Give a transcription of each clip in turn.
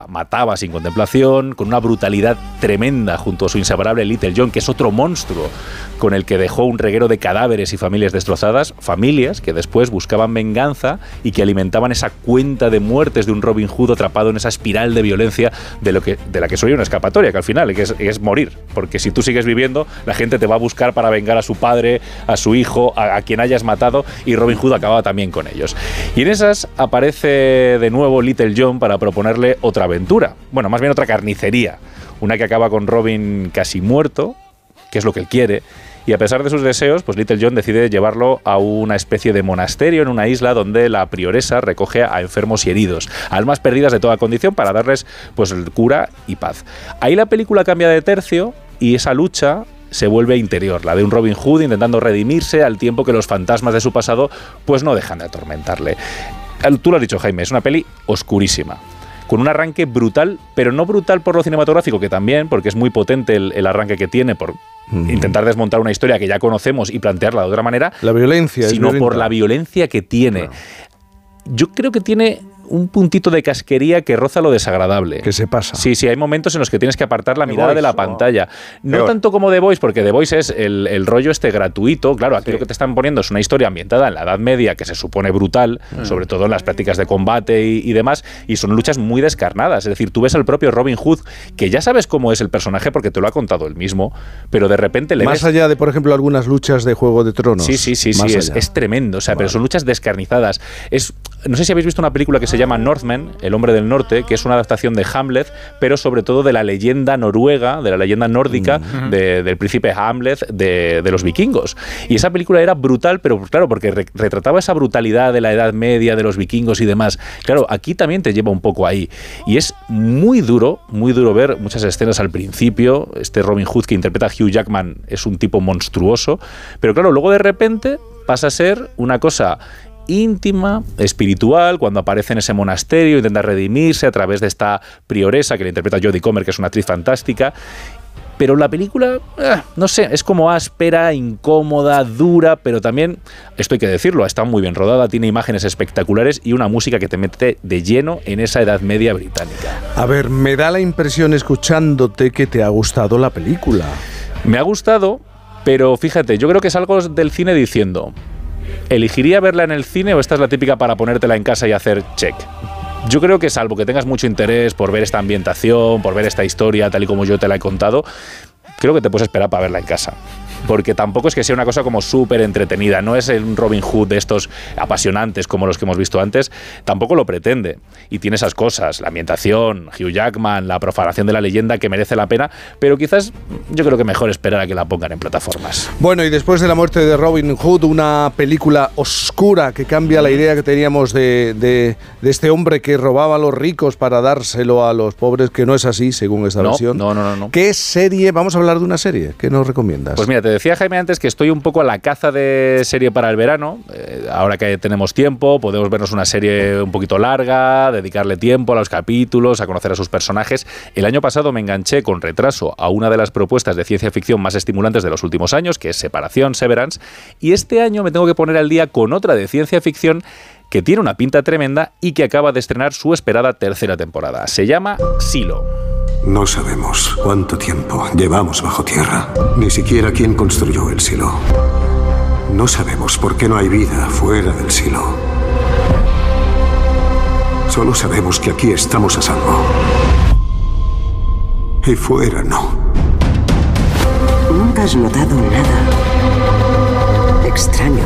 mataba sin contemplación, con una brutalidad tremenda junto a su inseparable Little John, que es otro monstruo con el que dejó un reguero de cadáveres y familias destrozadas, familias que después buscaban venganza y que alimentaban esa cuenta de muertes de un Robin Hood atrapado en esa espiral de violencia de la que soy una escapatoria, que al final es morir, porque si tú sigues viviendo, la gente te va a buscar para vengar a su padre, a su hijo, a quien hayas matado, y Robin Hood acaba también con ellos. Y en esas aparece de nuevo Little John para proponerle otra aventura, bueno, más bien otra carnicería, una que acaba con Robin casi muerto, que es lo que él quiere, y a pesar de sus deseos, pues Little John decide llevarlo a una especie de monasterio en una isla donde la prioresa recoge a enfermos y heridos, almas perdidas de toda condición, para darles pues cura y paz. Ahí la película cambia de tercio y esa lucha se vuelve interior, la de un Robin Hood intentando redimirse al tiempo que los fantasmas de su pasado pues no dejan de atormentarle. Tú lo has dicho, Jaime, es una peli oscurísima, con un arranque brutal, pero no brutal por lo cinematográfico, que también, porque es muy potente el arranque que tiene por intentar desmontar una historia que ya conocemos y plantearla de otra manera, la violencia, sino por la violencia que tiene. Claro. Yo creo que tiene un puntito de casquería que roza lo desagradable. Que se pasa. Sí, hay momentos en los que tienes que apartar la mirada de la pantalla. No tanto como The Voice, porque The Voice es el rollo gratuito. Claro, aquí lo que te están poniendo es una historia ambientada en la Edad Media que se supone brutal, sobre todo en las prácticas de combate y demás, y son luchas muy descarnadas. Es decir, tú ves al propio Robin Hood, que ya sabes cómo es el personaje porque te lo ha contado él mismo, pero de repente le ves... Más allá de, por ejemplo, algunas luchas de Juego de Tronos. Sí, es tremendo. O sea, pero son luchas descarnizadas. No sé si habéis visto una película que se llama Northman, El hombre del norte, que es una adaptación de Hamlet, pero sobre todo de la leyenda noruega, de la leyenda nórdica del príncipe Hamlet de los vikingos. Y esa película era brutal, pero claro, porque retrataba esa brutalidad de la Edad Media, de los vikingos y demás. Claro, aquí también te lleva un poco ahí. Y es muy duro ver muchas escenas al principio. Este Robin Hood que interpreta a Hugh Jackman es un tipo monstruoso, pero claro, luego de repente pasa a ser una cosa íntima, espiritual, cuando aparece en ese monasterio, intenta redimirse a través de esta prioresa que le interpreta Jodie Comer, que es una actriz fantástica. Pero la película, no sé, es como áspera, incómoda, dura, pero también, esto hay que decirlo, está muy bien rodada, tiene imágenes espectaculares y una música que te mete de lleno en esa Edad Media británica. A ver, me da la impresión escuchándote que te ha gustado la película. Me ha gustado, pero fíjate, yo creo que salgo del cine diciendo... ¿Elegiría verla en el cine o esta es la típica para ponértela en casa y hacer check? Yo creo que salvo que tengas mucho interés por ver esta ambientación, por ver esta historia tal y como yo te la he contado, creo que te puedes esperar para verla en casa. Porque tampoco es que sea una cosa como súper entretenida, no es un Robin Hood de estos apasionantes como los que hemos visto antes, tampoco lo pretende. Y tiene esas cosas, la ambientación, Hugh Jackman, la profanación de la leyenda que merece la pena, pero quizás yo creo que mejor esperar a que la pongan en plataformas. Bueno, y después de la muerte de Robin Hood, una película oscura que cambia la idea que teníamos de este hombre que robaba a los ricos para dárselo a los pobres, que no es así, según esta versión. No. ¿Qué serie? Vamos a hablar de una serie. ¿Qué nos recomiendas? Pues mira, te decía Jaime antes que estoy un poco a la caza de serie para el verano. Ahora que tenemos tiempo, podemos vernos una serie un poquito larga, dedicarle tiempo a los capítulos, a conocer a sus personajes. El año pasado me enganché con retraso a una de las propuestas de ciencia ficción más estimulantes de los últimos años, que es Separación, Severance, y este año me tengo que poner al día con otra de ciencia ficción que tiene una pinta tremenda y que acaba de estrenar su esperada tercera temporada. Se llama Silo. No sabemos cuánto tiempo llevamos bajo tierra, ni siquiera quién construyó el silo. No sabemos por qué no hay vida fuera del silo. Solo sabemos que aquí estamos a salvo. Y fuera no. ¿Nunca has notado nada extraño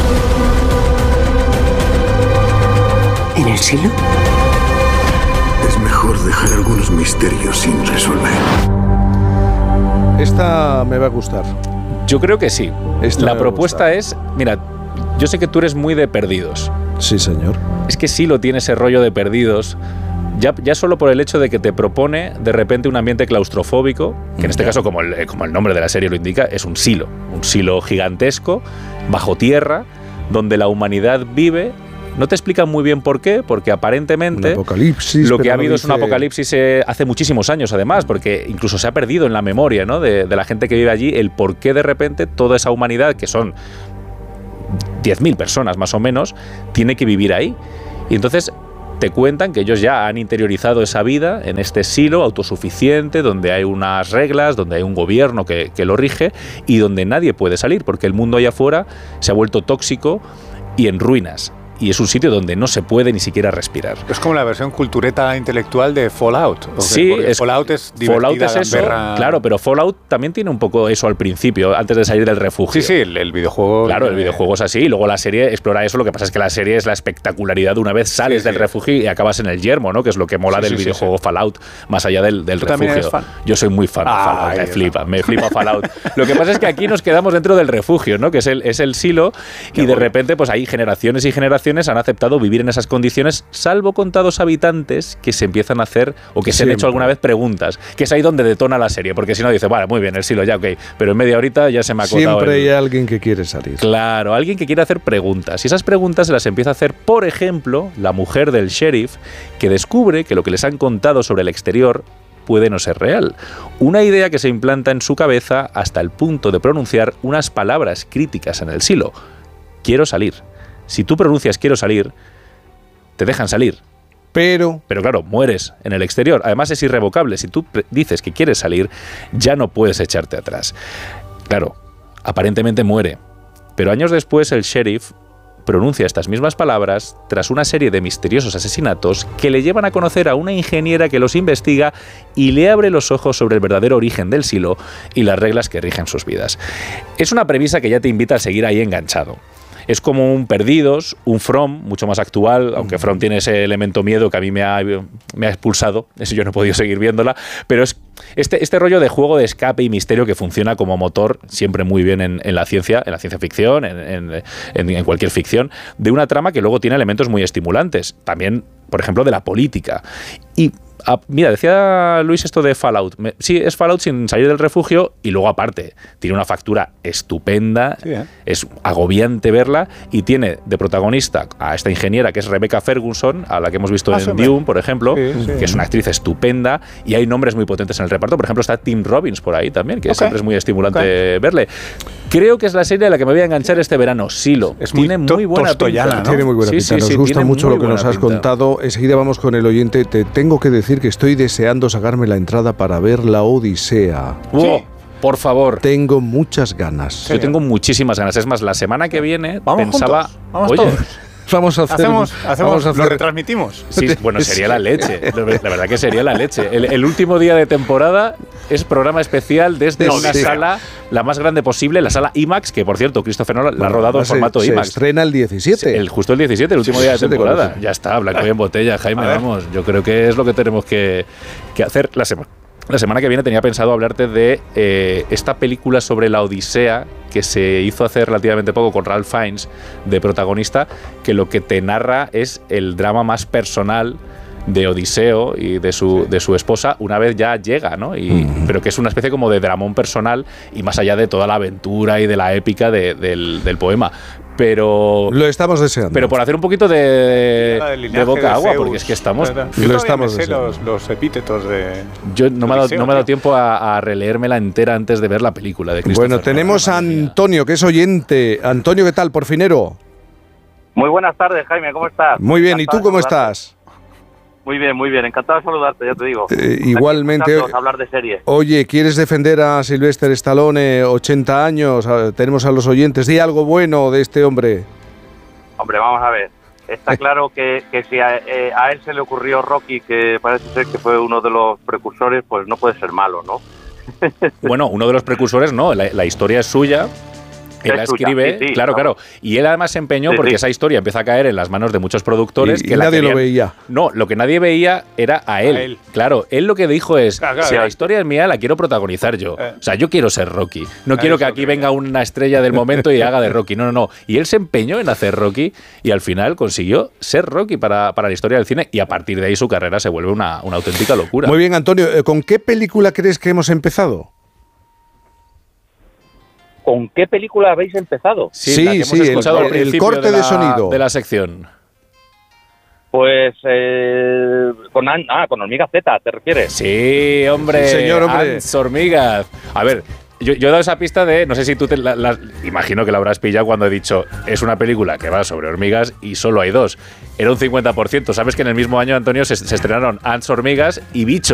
en el silo? Es mejor dejar algunos misterios sin resolver. Esta me va a gustar. Yo creo que sí. La propuesta es, mira, yo sé que tú eres muy de Perdidos. Sí, señor. Es que Silo tiene ese rollo de Perdidos, ya solo por el hecho de que te propone de repente un ambiente claustrofóbico, que en este caso, como el nombre de la serie lo indica, es un silo gigantesco, bajo tierra, donde la humanidad vive. No te explican muy bien por qué, porque aparentemente lo que ha habido es un apocalipsis hace muchísimos años, además, porque incluso se ha perdido en la memoria, ¿no?, de la gente que vive allí, el por qué de repente toda esa humanidad, que son 10.000 personas más o menos, tiene que vivir ahí. Y entonces te cuentan que ellos ya han interiorizado esa vida en este silo autosuficiente, donde hay unas reglas, donde hay un gobierno que lo rige y donde nadie puede salir, porque el mundo allá afuera se ha vuelto tóxico y en ruinas. Y es un sitio donde no se puede ni siquiera respirar. Es como la versión cultureta intelectual de Fallout. Sí, Fallout es divertida, Fallout es eso, claro, pero Fallout también tiene un poco eso al principio, antes de salir del refugio. Sí, el videojuego. Claro, el videojuego es así, y luego la serie explora eso. Lo que pasa es que la serie es la espectacularidad de una vez sales del refugio y acabas en el yermo, ¿no? Que es lo que mola del videojuego Fallout, más allá del refugio. ¿Eres fan? Yo soy muy fan de Fallout, me flipa Fallout. Lo que pasa es que aquí nos quedamos dentro del refugio, ¿no? Que es el silo, y de repente pues hay generaciones y generaciones han aceptado vivir en esas condiciones, salvo contados habitantes que se empiezan a hacer o que se han hecho alguna vez preguntas, que es ahí donde detona la serie, porque si no dice, vale, muy bien, el silo ya, ok, pero en media horita ya se me ha acotado. Siempre hay alguien que quiere salir. Claro, alguien que quiere hacer preguntas, y esas preguntas se las empieza a hacer, por ejemplo, la mujer del sheriff, que descubre que lo que les han contado sobre el exterior puede no ser real. Una idea que se implanta en su cabeza hasta el punto de pronunciar unas palabras críticas en el silo. Quiero salir. Si tú pronuncias quiero salir, te dejan salir. Pero claro, mueres en el exterior. Además es irrevocable. Si tú dices que quieres salir, ya no puedes echarte atrás. Claro, aparentemente muere. Pero años después el sheriff pronuncia estas mismas palabras tras una serie de misteriosos asesinatos que le llevan a conocer a una ingeniera que los investiga y le abre los ojos sobre el verdadero origen del silo y las reglas que rigen sus vidas. Es una premisa que ya te invita a seguir ahí enganchado. Es como un Perdidos, un From, mucho más actual, aunque From tiene ese elemento miedo que a mí me ha expulsado, eso yo no he podido seguir viéndola, pero es este rollo de juego de escape y misterio que funciona como motor siempre muy bien en la ciencia ficción, en cualquier ficción, de una trama que luego tiene elementos muy estimulantes, también, por ejemplo, de la política. Y mira, decía Luis esto de Fallout. Sí, es Fallout sin salir del refugio y luego aparte tiene una factura estupenda, sí, es agobiante verla y tiene de protagonista a esta ingeniera que es Rebecca Ferguson, a la que hemos visto en Dune, por ejemplo, que es una actriz estupenda y hay nombres muy potentes en el reparto. Por ejemplo, está Tim Robbins por ahí también, que siempre es muy estimulante verle. Creo que es la serie a la que me voy a enganchar este verano, Silo. Tiene muy buena pinta, ¿no? Tiene muy buena pinta. Nos gusta mucho lo que nos has contado. Enseguida vamos con el oyente. Te tengo que decir que estoy deseando sacarme la entrada para ver La Odisea. Por favor. Tengo muchas ganas. Yo tengo muchísimas ganas. Es más, la semana que viene pensaba... Vamos todos. Vamos a hacer, lo retransmitimos. Sí, bueno, sería la leche. La verdad que sería la leche. El último día de temporada es programa especial desde una sala la más grande posible, la sala IMAX, que por cierto, Christopher Nolan la ha rodado en formato IMAX. Se estrena el 17. Justo el 17, el último día de temporada. Ya está, blanco y en botella, Jaime, vamos. Yo creo que es lo que tenemos que hacer la semana. La semana que viene tenía pensado hablarte de esta película sobre la Odisea que se hizo hace relativamente poco con Ralph Fiennes de protagonista, que lo que te narra es el drama más personal de Odiseo y de su esposa una vez ya llega, ¿no? Pero que es una especie como de dramón personal y más allá de toda la aventura y de la épica del poema. Pero lo estamos deseando. Pero por hacer un poquito de boca agua, porque es que estamos... Lo estamos deseando. Los epítetos de... Yo no me ha dado tiempo a releérmela entera antes de ver la película de Christopher. Bueno, tenemos a Antonio, que es oyente. Antonio, ¿qué tal, porfinero? Muy buenas tardes, Jaime, ¿cómo estás? Muy bien, ¿y tú cómo estás? Muy bien, encantado de saludarte, ya te digo. Igualmente. Hablar de series. Oye, ¿quieres defender a Sylvester Stallone, 80 años? Tenemos a los oyentes. Di algo bueno de este hombre. Hombre, vamos a ver. Está claro que si a él se le ocurrió Rocky, que parece ser que fue uno de los precursores, pues no puede ser malo, ¿no? Bueno, uno de los precursores no, la historia es suya. Él la escribe, sí, claro. Y él además se empeñó porque esa historia empieza a caer en las manos de muchos productores. Y nadie lo veía. No, lo que nadie veía era a él. Claro, él lo que dijo es, si la historia es mía, la quiero protagonizar yo. O sea, yo quiero ser Rocky. No quiero que aquí venga una estrella del momento y haga de Rocky. No. Y él se empeñó en hacer Rocky y al final consiguió ser Rocky para la historia del cine y a partir de ahí su carrera se vuelve una auténtica locura. Muy bien, Antonio. ¿Con qué película crees que hemos empezado? ¿Con qué película habéis empezado? Sí, la que hemos escuchado el corte de sonido de la sección. Pues con Hormigas Z, ¿te refieres? Sí, hombre. Sí, señor, hombre. Hormigas. A ver, Yo he dado esa pista de, no sé si tú imagino que la habrás pillado cuando he dicho, es una película que va sobre hormigas y solo hay 2. Era un 50%. ¿Sabes que en el mismo año, Antonio, se estrenaron Ants, hormigas y Bichos?